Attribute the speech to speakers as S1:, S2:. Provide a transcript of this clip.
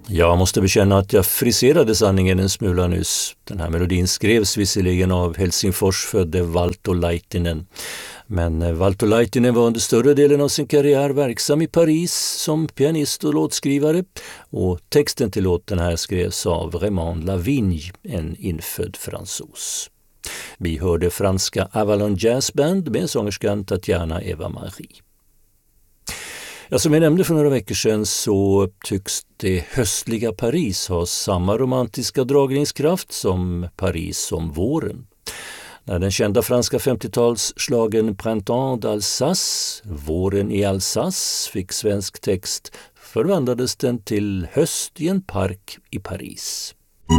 S1: Jag måste bekänna att jag friserade sanningen en smula nyss. Den här melodin skrevs visserligen av Helsingfors-födde Valto Laitinen. Men Valto Laitinen var under större delen av sin karriär verksam i Paris som pianist och låtskrivare. Och texten till låten här skrevs av Raymond Lavigne, en infödd fransos. Vi hörde franska Avalon Jazz Band med sångerskan Tatjana Eva-Marie. Ja, som jag nämnde för några veckor sedan så tycks det höstliga Paris ha samma romantiska dragningskraft som Paris om våren. När den kända franska 50-talsslagen Printemps d'Alsace, våren i Alsace, fick svensk text förvandlades den till höst i en park i Paris.